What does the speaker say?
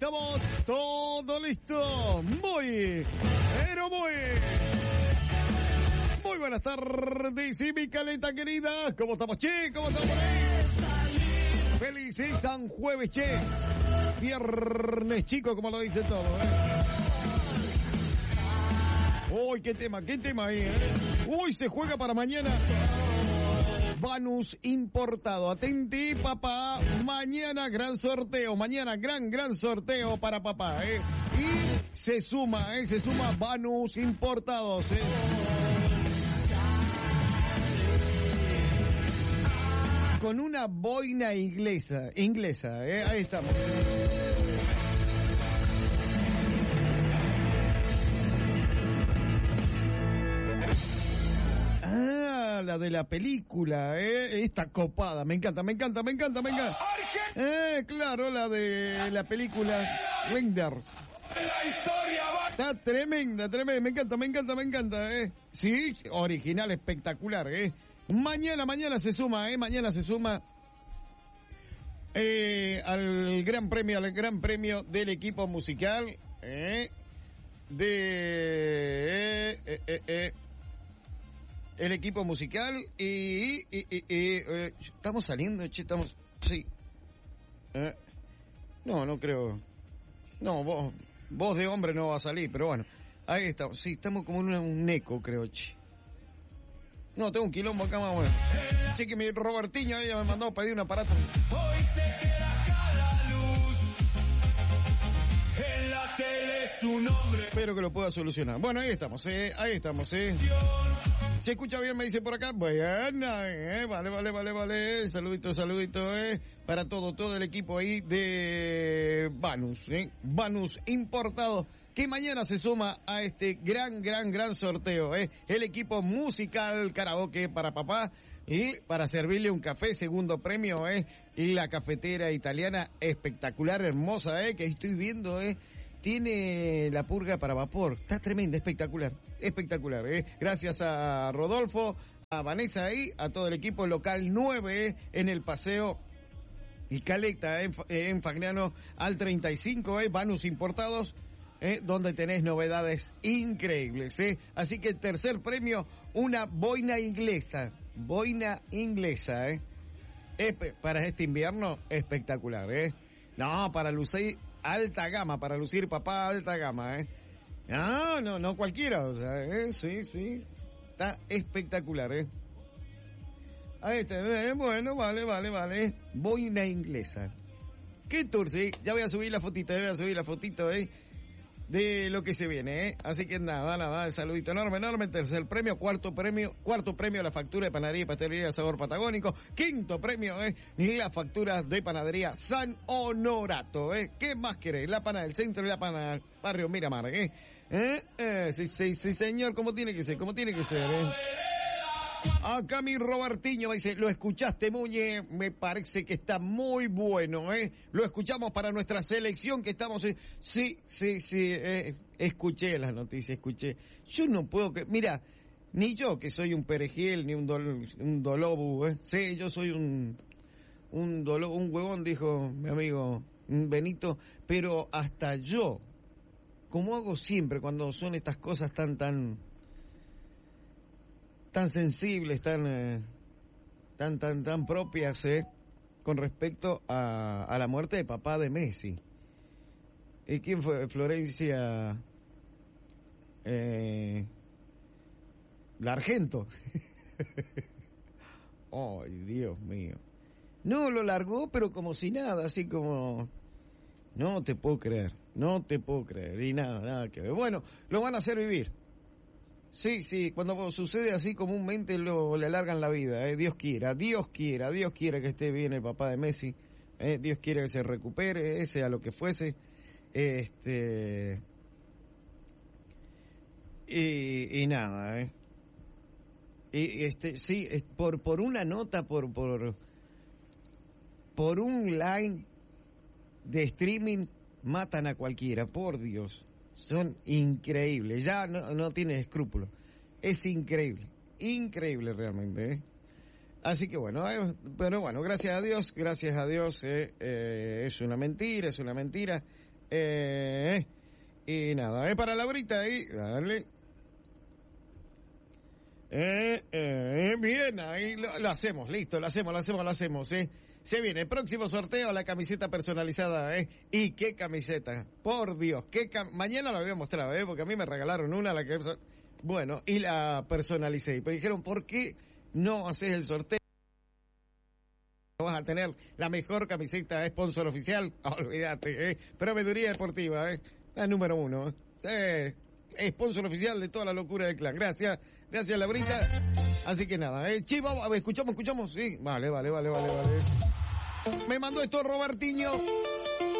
estamos, todo listo. Muy buenas tardes, y mi caleta querida. ¿Cómo estamos, che? ¿Cómo estamos? Feliz San Jueves, che. Viernes, chico, como lo dicen todos, Uy, qué tema ahí, Uy, se juega para mañana. Banus importado. Atenti, papá. Mañana gran sorteo. Mañana gran sorteo para papá, Y se suma Banus importados, Con una boina inglesa, ahí estamos. La de la película, esta copada, me encanta. Claro, la de la película Wenders. Está tremenda, me encanta, Sí, original, espectacular, Mañana se suma, al gran premio del equipo musical, el equipo musical y estamos saliendo, sí. No creo. No, voz de hombre no va a salir, pero bueno, ahí estamos. Sí, estamos como en un eco, creo, che. No, tengo un quilombo acá más bueno. Che, que mi Robertiño ella me mandó a pedir un aparato. Hoy se queda cada luz en la tele su nombre. Espero que lo pueda solucionar. Bueno, ahí estamos, ¿Se escucha bien? Me dice por acá. Bueno, vale. Saludito, para todo el equipo ahí de Banus, Banus importado, que mañana se suma a este gran sorteo, El equipo musical karaoke para papá, y para servirle un café, segundo premio, y la cafetera italiana espectacular, hermosa, que estoy viendo, tiene la purga para vapor. Está tremenda, espectacular. Gracias a Rodolfo, a Vanessa ahí, a todo el equipo local 9, en el paseo y Caleta, en Fagnano al 35, Banus importados, donde tenés novedades increíbles, Así que el tercer premio, una boina inglesa, para este invierno, espectacular, No, para lucir alta gama, papá, alta gama, No cualquiera, o sea, sí, está espectacular, Ahí está, bueno, vale, boina inglesa. ¿Qué tour, sí? Ya voy a subir la fotito, de lo que se viene, Así que nada, saludito enorme, tercer premio, cuarto premio, la factura de panadería y pastelería Sabor Patagónico, quinto premio, las facturas de panadería San Honorato, ¿Qué más querés? La pana del centro y la pana del barrio Miramar, Sí, señor, como tiene que ser, Acá mi Robertiño me dice, lo escuchaste, Muñe, me parece que está muy bueno, Lo escuchamos para nuestra selección que estamos, sí, escuché las noticias, Yo no puedo mira, ni yo que soy un perejil, ni un dolobu, Sí, yo soy un huevón, dijo mi amigo Benito, pero hasta yo, como hago siempre cuando son estas cosas tan sensibles, tan propias, con respecto a la muerte de papá de Messi. ¿Y quién fue? Florencia, Largento. Ay, Dios mío. No, lo largó, pero como si nada, así como, no te puedo creer, y nada que ver. Bueno, lo van a hacer vivir. Sí, cuando sucede así comúnmente le alargan la vida, Dios quiera que esté bien el papá de Messi, Dios quiera que se recupere, sea lo que fuese, y nada, sí, por una nota, por un line de streaming matan a cualquiera, por Dios. Son increíbles, ya no tienen escrúpulos. Es increíble realmente, Así que bueno, pero bueno, gracias a Dios, es una mentira, Y nada, para Laurita ahí, dale. Bien, ahí lo hacemos, listo, lo hacemos, Se viene el próximo sorteo, la camiseta personalizada, ¿Y qué camiseta? Por Dios, mañana la voy a mostrar, porque a mí me regalaron una, bueno, y la personalicé. Y me dijeron, ¿por qué no haces el sorteo? Vas a tener la mejor camiseta sponsor oficial, olvídate, Proveeduría Deportiva, la número 1, sponsor oficial de toda la locura del clan. Gracias Laurita. Así que nada, Chivo, escuchamos, sí, vale. Me mandó esto Robertiño.